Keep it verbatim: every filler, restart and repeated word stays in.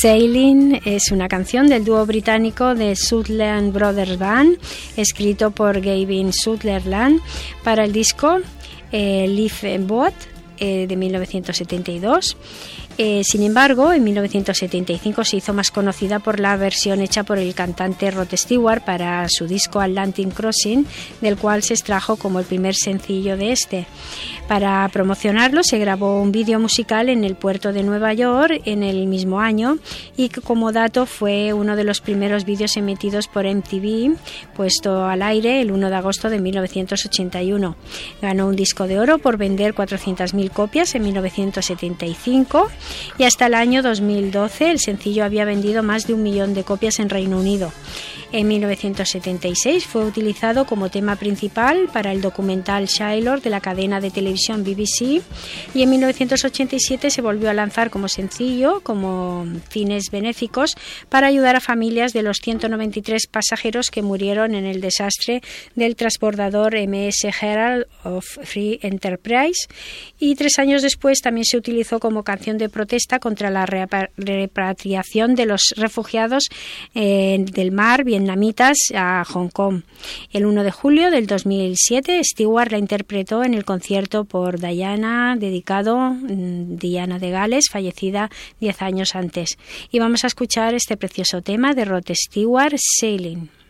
Sailing es una canción del dúo británico de Sutherland Brothers Band, escrito por Gavin Sutherland para el disco eh, Live Boat eh, de mil novecientos setenta y dos. Eh, sin embargo, en mil novecientos setenta y cinco se hizo más conocida por la versión hecha por el cantante Rod Stewart para su disco Atlantic Crossing, del cual se extrajo como el primer sencillo de este. Para promocionarlo se grabó un vídeo musical en el puerto de Nueva York en el mismo año, y que, como dato, fue uno de los primeros vídeos emitidos por M T V, puesto al aire el uno de agosto de mil novecientos ochenta y uno. Ganó un disco de oro por vender cuatrocientas mil copias en mil novecientos setenta y cinco, y hasta el año dos mil doce el sencillo había vendido más de un millón de copias en Reino Unido. En mil novecientos setenta y seis fue utilizado como tema principal para el documental Shylock de la cadena de televisión B B C, y en mil novecientos ochenta y siete se volvió a lanzar como sencillo, como fines benéficos, para ayudar a familias de los ciento noventa y tres pasajeros que murieron en el desastre del transbordador M S Herald of Free Enterprise, y tres años después también se utilizó como canción de protesta contra la repatriación de los refugiados eh, del mar vietnamitas a Hong Kong. El uno de julio del dos mil siete, Stewart la interpretó en el concierto por Diana, dedicado Diana de Gales, fallecida diez años antes. Y vamos a escuchar este precioso tema de Rod Stewart, Sailing.